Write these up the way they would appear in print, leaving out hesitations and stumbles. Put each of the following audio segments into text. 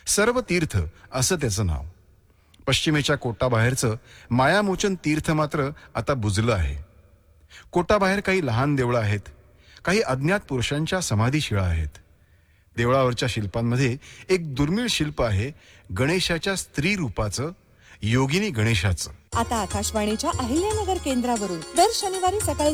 सर्व तीर्थ असं त्याचं नाव. पश्चिमेच्या कोटाबाहेरचं मायामोचन तीर्थ मात्र आता बुजलं आहे. कोटाबाहेर काही लहान देवळं आहेत, काही अज्ञात पुरुषांच्या समाधीशिळा आहेत. देवळावरच्या शिल्पांमध्ये एक दुर्मिळ शिल्प आहे गणेशाच्या स्त्री रूपाचं, योगिनी गणेशाचं. आता आकाशवाणीच्या अहिल्यानगर केंद्रावरून दर शनिवारी सकाळी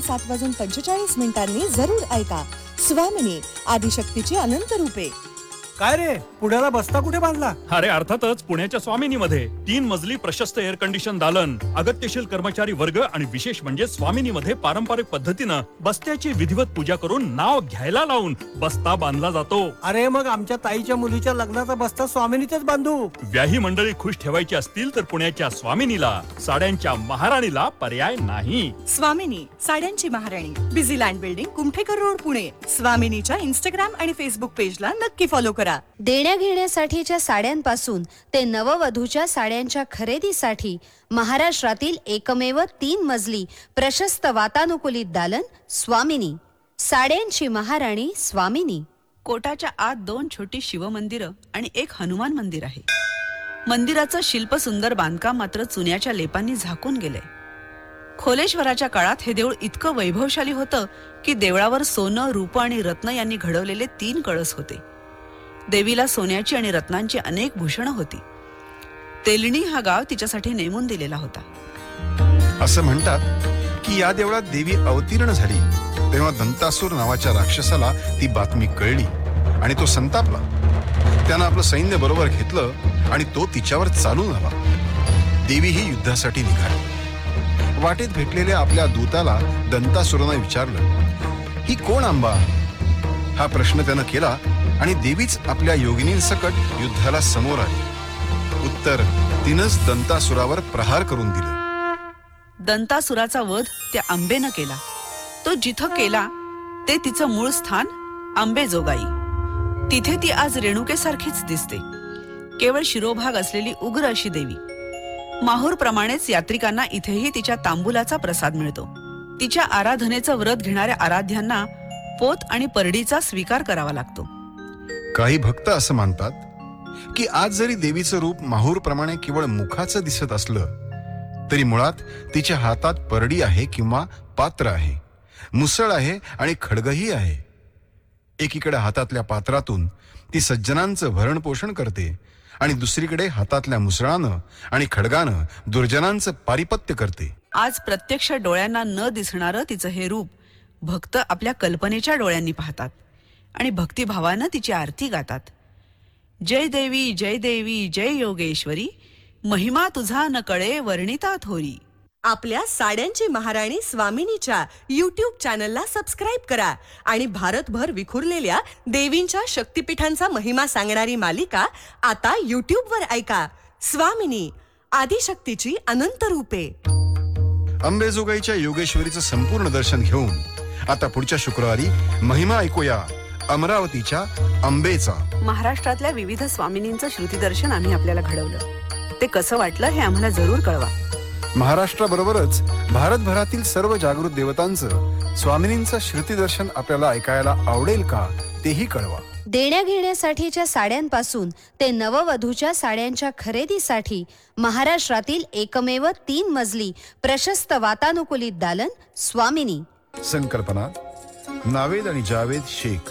7:45 जरूर ऐका स्वामिनी आदिशक्तीची अनंत रूपे. काय रे, पुण्याला बस्ता कुठे बांधला? अरे अर्थातच पुण्याच्या स्वामिनीमध्ये 3 मजली प्रशस्त एअर कंडिशन दालन, अगत्यशील कर्मचारी वर्ग आणि विशेष म्हणजे स्वामिनीमध्ये पारंपरिक पद्धतीनं बस्त्याची विधिवत पूजा करून नाव घ्यायला लावून बस्ता बांधला जातो. अरे मग आमच्या ताईच्या मुलीच्या लग्नाचा बस्ता स्वामिनीतच बांधू. व्याही मंडळी खुश ठेवायची असतील तर पुण्याच्या स्वामिनीला, साड्यांच्या महाराणीला पर्याय नाही. स्वामिनी साड्यांची महाराणी, busy land building, Kumthekar road, Pune. स्वामिनीच्या Instagram आणि फेसबुक पेजला नक्की फॉलो करा. देण्या घेण्यासाठीच्या साड्यांपासून ते नववधूच्या साड्यांच्या खरेदीसाठी महाराष्ट्रातील एकमेव 3 मजली प्रशस्त वातानुकूलित दालन स्वामिनी. साड्यांची महाराणी स्वामिनी. कोटाच्या आत 2 छोटी शिवमंदिरं आणि एक हनुमान मंदिर आहे. मंदिराचं शिल्प सुंदर बांधकाम मात्र चुन्याच्या लेपांनी झाकून गेलंय. खोलेश्वराच्या काळात हे देऊळ इतकं वैभवशाली होतं की देवळावर सोनं, रूप आणि रत्न यांनी घडवलेले 3 कळस होते. देवीला सोन्याची आणि रत्नांची अनेक भूषणं होती. तेलणी हा गाव तिच्यासाठी नेमून दिलेला होता. असं म्हणतात की या देवळात देवी अवतीर्ण झाली तेव्हा दंतासूर नावाच्या राक्षसाला ती बातमी कळली आणि तो संतापला. त्यानं आपलं सैन्य बरोबर घेतलं आणि तो तिच्यावर चालून आला. देवीही युद्धासाठी निघाली. वाटेत भेटलेल्या आपल्या दूताला दंतासुरानं विचारलं, ही कोण अंबा? हा प्रश्न त्यानं केला आणि देवीच आपल्या योगिनींसकट युद्धाला समोर आली. उत्तर तिनंच दंतासुरावर प्रहार करून दिलं. दंतासुराचा वध त्या आंबेनं केला. तो जिथं केला ते तिचं मूळ स्थान आंबेजोगाई. तिथे ती आज रेणुकेसारखीच दिसते. केवळ शिरोभाग असलेली उग्र अशी देवी. माहूर प्रमाणेच यात्रिकांना इथेही तिच्या तांबुलाचा प्रसाद मिळतो. तिच्या आराधनेचं व्रत घेणाऱ्या आराध्यांना पोत आणि परडीचा स्वीकार करावा लागतो. काही भक्त असं मानतात की आज जरी देवीचं रूप माहूर प्रमाणे केवळ मुखाचं दिसत असलं तरी मुळात तिच्या हातात परडी आहे किंवा पात्र आहे, मुसळ आहे आणि खड्गही आहे. एकीकडे हातातल्या पात्रातून ती सज्जनांचं भरण पोषण करते आणि दुसरीकडे हातातल्या मुसळानं आणि खड्गानं दुर्जनांचं पारिपत्य करते. आज प्रत्यक्ष डोळ्यांना न दिसणारं तिचं हे रूप भक्त आपल्या कल्पनेच्या डोळ्यांनी पाहतात आणि भक्तिभावानं तिची आरती गातात. जय देवी जय योगेश्वरी, महिमा तुझा न कळे वर्णिता थोरी. आपल्या साड्यांची महाराणी स्वामिनीच्या YouTube चॅनलला सबस्क्राईब करा आणि भारतभर विखुरलेल्या देवींच्या शक्तिपीठांचा महिमा सांगणारी मालिका आता YouTube वर ऐका. स्वामिनी आदिशक्तीची अनंत रूपे. अंबेजोगाईच्या योगेश्वरीचं संपूर्ण दर्शन घेऊन आता पुढच्या शुक्रवारी महिमा ऐकूया अमरावतीच्या अंबेचा. महाराष्ट्रातल्या विविध स्वामिनींचं श्रुतीदर्शन आम्ही आपल्याला घडवलं. ते कसं वाटलं हे आम्हाला जरूर कळवा. महाराष्ट्राबरोबरच भारतभरातील सर्व जागृत देवतांचं, स्वामिनींचं श्रुतीदर्शन आपल्याला ऐकायला आवडेल का तेही कळवा. देण्या घेण्यासाठीच्या साड्यांपासून ते नववधूच्या साड्यांच्या खरेदीसाठी महाराष्ट्रातील एकमेव 3 मजली प्रशस्त वातानुकूलित दालन स्वामिनी. संकल्पना नावेद आणि जावेद शेख.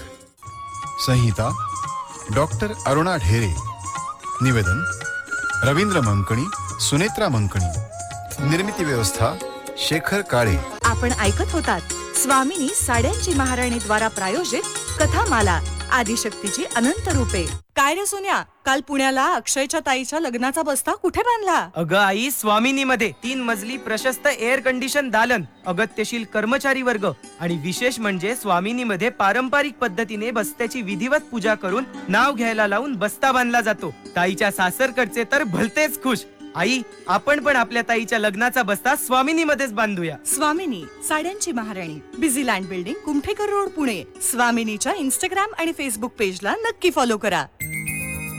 संहिता डॉक्टर अरुणा ढेरे. निवेदन रवींद्र मंकणी, सुनेत्रा मंकणी. निर्मिती व्यवस्था शेखर काळे. आपण ऐकत होतात स्वामिनी साड्यांची महाराणी द्वारा प्रायोजित कथामाला आदिशक्तीची अनंत रूपे. काय रे सोन्या, काल पुण्याला अक्षयच्या ताईच्या लग्नाचा बस्ता कुठे बांधला? अगं आई, स्वामिनीमध्ये 3 मजली प्रशस्त एअर कंडिशन दालन, अगत्यशील कर्मचारी वर्ग आणि विशेष म्हणजे स्वामिनीमध्ये पारंपरिक पद्धतीने बस्त्याची विधिवत पूजा करून नाव घ्यायला लावून बस्ता बांधला जातो. ताईच्या सासरकडचे तर भलतेच खुश. आई, आपण पण आपल्या ताईच्या लग्नाचा बस्ता स्वामिनीमध्येच बांधूया. स्वामिनी साड्यांची महाराणी, busy land building, Kumthekar road, Pune. स्वामिनीच्या Instagram आणि फेसबुक पेजला नक्की फॉलो करा.